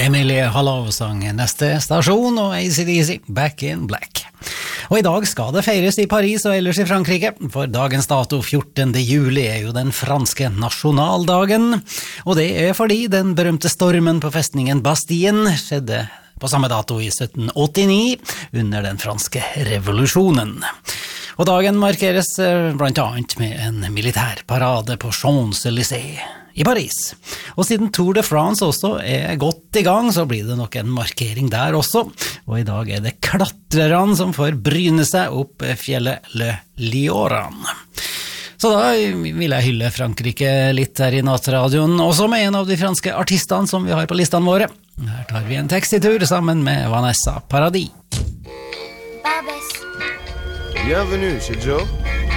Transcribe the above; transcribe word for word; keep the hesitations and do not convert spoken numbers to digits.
Emilie Hallov sang neste stasjon og A C D C, Back in Black. Og i dag skal det feires i Paris og ellers i Frankrike, for dagens dato fjortende juli er jo den franske nasjonaldagen, og det er fordi den berømte stormen på festningen Bastien skjedde på samme dato i sytten åttini under den franske revolusjonen. Og dagen markeres blant annet med en militærparade på Champs-Élysées i Paris. Og siden Tour de France også er godt i gang, så blir det nok en markering der også. Og i dag er det klatrerne som får bryne seg opp fjellet Le Lioran. Så da vil jeg hylle Frankrike litt her i nattradioen, også med en av de franske artistene som vi har på listene våre. Her tar vi en taxitur sammen med Vanessa Paradis. Bienvenue chez Joe.